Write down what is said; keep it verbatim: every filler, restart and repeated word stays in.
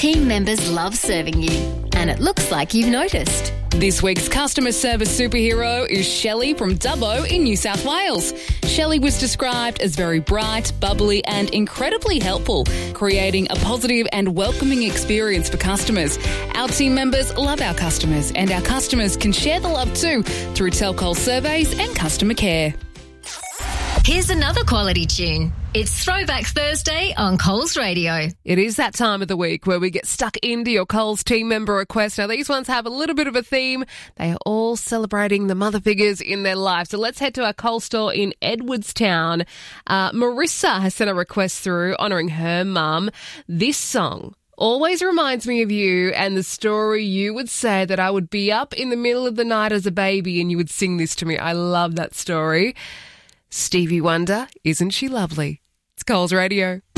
team members love serving you, and it looks like you've noticed. This week's customer service superhero is Shelley from Dubbo in New South Wales. Shelley was described as very bright, bubbly and incredibly helpful, creating a positive and welcoming experience for customers. Our team members love our customers, and our customers can share the love too through Tell Coles surveys and customer care. Here's another quality tune. It's Throwback Thursday on Coles Radio. It is that time of the week where we get stuck into your Coles team member requests. Now, these ones have a little bit of a theme. They are all celebrating the mother figures in their life. So let's head to our Coles store in Edwardstown. Uh, Marissa has sent a request through honouring her mum. This song always reminds me of you and the story you would say that I would be up in the middle of the night as a baby and you would sing this to me. I love that story. Stevie Wonder, Isn't She Lovely? It's Coles Radio.